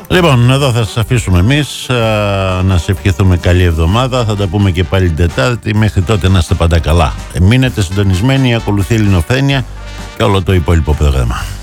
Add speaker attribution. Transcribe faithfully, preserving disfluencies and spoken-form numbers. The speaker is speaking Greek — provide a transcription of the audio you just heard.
Speaker 1: Λοιπόν, εδώ θα σας αφήσουμε εμείς α, να σε ευχηθούμε καλή εβδομάδα. Θα τα πούμε και πάλι την Τετάρτη. Μέχρι τότε να είστε πάντα καλά. Μείνετε συντονισμένοι, ακολουθεί η Ελληνοφρένεια και όλο το υπόλοιπο πρόγραμμα.